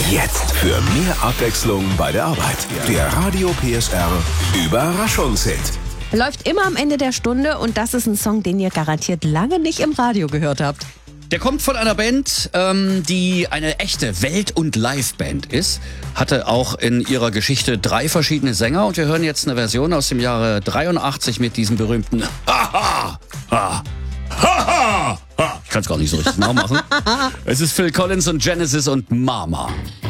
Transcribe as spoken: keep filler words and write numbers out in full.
Jetzt für mehr Abwechslung bei der Arbeit. Der Radio P S R Überraschungshit. Läuft immer am Ende der Stunde und das ist ein Song, den ihr garantiert lange nicht im Radio gehört habt. Der kommt von einer Band, ähm, die eine echte Welt- und Live-Band ist. Hatte auch in ihrer Geschichte drei verschiedene Sänger und wir hören jetzt eine Version aus dem Jahre dreiundachtzig mit diesem berühmten Ha-ha! Ha! Ha-ha! Ha! Ich kann es gar nicht so richtig nachmachen. Es ist Phil Collins und Genesis und Mama.